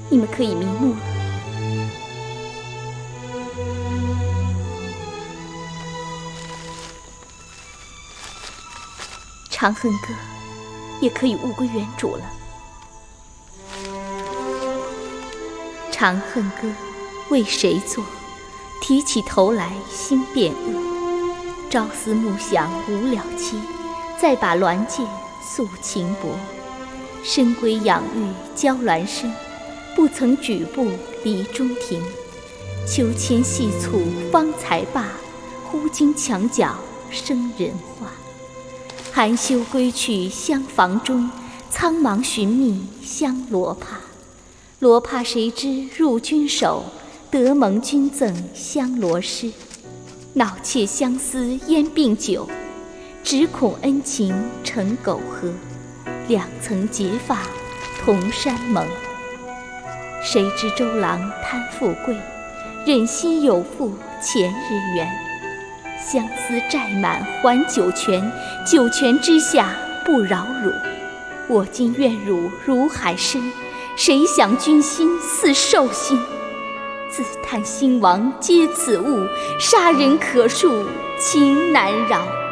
你们可以瞑目了。长恨歌也可以物归原主了。长恨歌为谁作？提起头来心便恶。朝思暮想无了期，再把鸾剑诉情薄。深闺养育娇鸾声，不曾举步离中庭。秋千细蹙方才罢，忽经墙角生人话。含羞归去厢房中，苍茫寻觅香罗帕。罗帕谁知入君手，得蒙君赠香罗诗。恼妾相思烟鬓酒，只恐恩情成苟合。两层结发同山盟。谁知周郎贪富贵，忍心有负前日缘。相思债满还九泉，九泉之下不扰辱。我今愿汝如海深，谁想君心似兽心。自叹兴亡皆此物，杀人可恕情难饶。